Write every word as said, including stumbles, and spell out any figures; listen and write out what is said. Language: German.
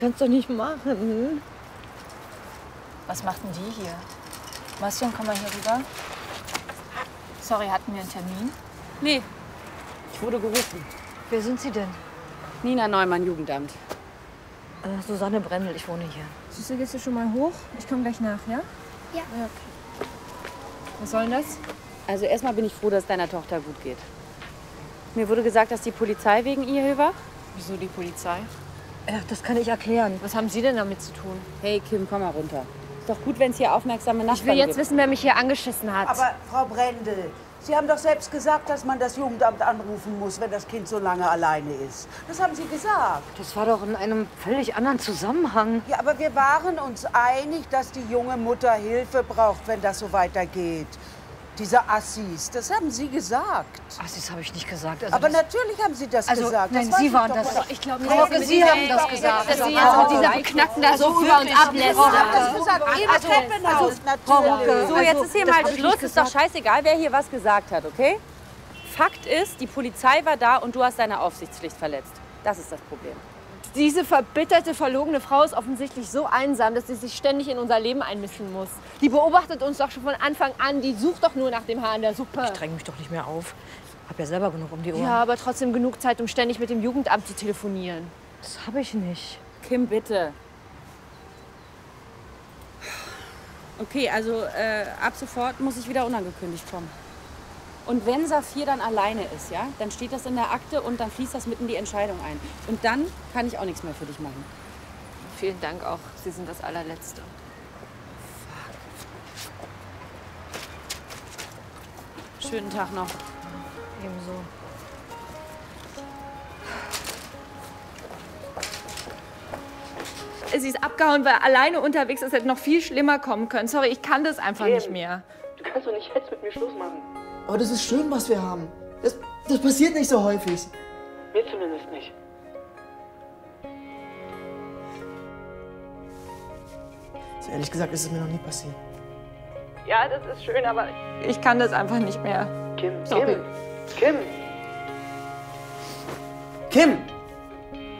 Kannst doch nicht machen. Was macht denn die hier? Marcion, komm mal hier rüber. Sorry, hatten wir einen Termin? Nee, ich wurde gerufen. Wer sind Sie denn? Nina Neumann, Jugendamt. Äh, Susanne Brendel, ich wohne hier. Süße, gehst du schon mal hoch? Ich komme gleich nach, ja? Ja. Ja, okay. Was soll denn das? Also erstmal bin ich froh, dass es deiner Tochter gut geht. Mir wurde gesagt, dass die Polizei wegen ihr hier war. Wieso die Polizei? Ja, das kann ich erklären. Was haben Sie denn damit zu tun? Hey Kim, komm mal runter. Ist doch gut, wenn es hier aufmerksame Nachbarn Ich will jetzt gibt. wissen, wer mich hier angeschissen hat. Aber Frau Brendel, Sie haben doch selbst gesagt, dass man das Jugendamt anrufen muss, wenn das Kind so lange alleine ist. Das haben Sie gesagt. Das war doch in einem völlig anderen Zusammenhang. Ja, aber wir waren uns einig, dass die junge Mutter Hilfe braucht, wenn das so weitergeht. Diese Assis, das haben Sie gesagt. Ach, das habe ich nicht gesagt. Also aber das, natürlich haben Sie das also, gesagt. Nein, das Sie weiß waren ich das. doch. Ich glaube nicht, dass Sie, Sie haben das gesagt. Dass Sie jetzt Also, mit dieser Beknackten da so über uns ablässt. Ich habe das gesagt. Im Also, Treppenhaus, Frau natürlich. Rucke, So, jetzt ist hier mal hab ich Schluss. nicht Ist doch gesagt. scheißegal, wer hier was gesagt hat, okay? Fakt ist, die Polizei war da und du hast deine Aufsichtspflicht verletzt. Das ist das Problem. Diese verbitterte, verlogene Frau ist offensichtlich so einsam, dass sie sich ständig in unser Leben einmischen muss. Die beobachtet uns doch schon von Anfang an. Die sucht doch nur nach dem Haar in der Suppe. Ich dränge mich doch nicht mehr auf. Hab ja selber genug um die Ohren. Ja, aber trotzdem genug Zeit, um ständig mit dem Jugendamt zu telefonieren. Das habe ich nicht. Kim, bitte. Okay, also äh, ab sofort muss ich wieder unangekündigt kommen. Und wenn Saphir dann alleine ist, ja, dann steht das in der Akte und dann fließt das mit in die Entscheidung ein. Und dann kann ich auch nichts mehr für dich machen. Vielen Dank auch. Sie sind das allerletzte. Schönen Tag noch. Ebenso. Sie ist abgehauen, weil alleine unterwegs ist. Hätte noch viel schlimmer kommen können. Sorry, ich kann das einfach Kim, nicht mehr. Du kannst doch nicht jetzt mit mir Schluss machen. Aber das ist schön, was wir haben. Das, das passiert nicht so häufig. Mir zumindest nicht. So ehrlich gesagt ist es mir noch nie passiert. Ja, das ist schön, aber ich kann das einfach nicht mehr. Kim, Sorry. Kim, Kim. Kim!